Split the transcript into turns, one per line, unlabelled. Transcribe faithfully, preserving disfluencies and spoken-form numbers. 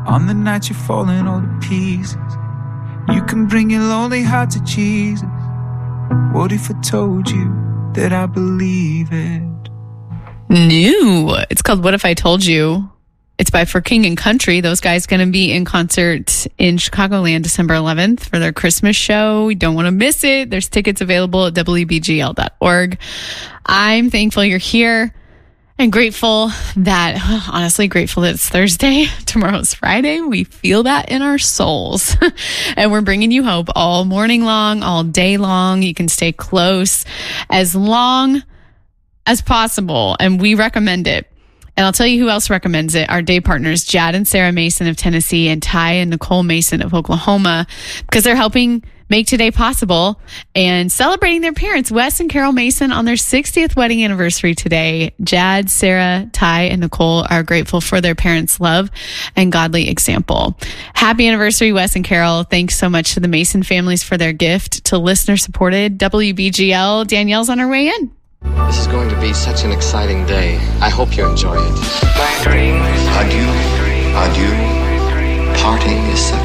On the night you're falling all to pieces, you can bring your lonely heart to Jesus. What if I told you that I believe it?
New. It's called What If I Told You. It's by For King and Country. Those guys going to be in concert in Chicagoland December eleventh for their Christmas show. You don't want to miss it. There's tickets available at W B G L dot org. I'm thankful you're here and grateful that, honestly, grateful that it's Thursday. Tomorrow's Friday. We feel that in our souls. And we're bringing you hope all morning long, all day long. You can stay close as long as possible, and we recommend it. And I'll tell you who else recommends it. Our day partners, Jad and Sarah Mason of Tennessee and Ty and Nicole Mason of Oklahoma, because they're helping make today possible and celebrating their parents, Wes and Carol Mason, on their sixtieth wedding anniversary today. Jad, Sarah, Ty, and Nicole are grateful for their parents' love and godly example. Happy anniversary, Wes and Carol. Thanks so much to the Mason families for their gift to listener-supported W B G L. Danielle's on her way in.
This is going to be such an exciting day. I hope you enjoy it.
My dreams.
Adieu, adieu. Parting is